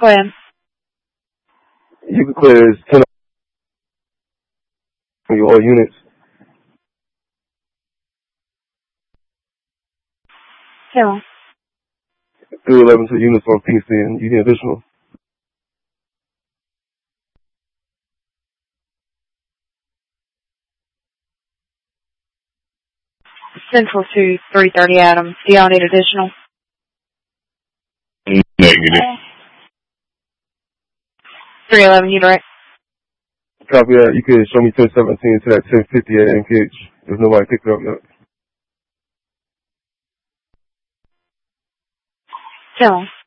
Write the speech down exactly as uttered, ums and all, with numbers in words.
Go ahead. You can clear this ten on your all units. Hello. three eleven to units on P C, and you need additional. Central to three thirty Adams. Do y'all need additional? Negative. three eleven, you direct. Copy that. You could show me ten seventeen to that ten fifty at M K H if nobody picked it up yet. Hello.